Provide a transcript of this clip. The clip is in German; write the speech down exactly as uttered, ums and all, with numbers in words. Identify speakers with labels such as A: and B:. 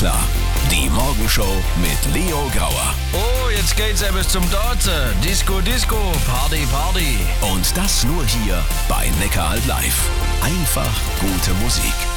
A: klar. Die Morgenshow mit Leo Grauer.
B: Oh, jetzt geht's eben zum Tanzen. Disco, Disco, Party, Party.
A: Und das nur hier bei Neckaralb live. Einfach gute Musik.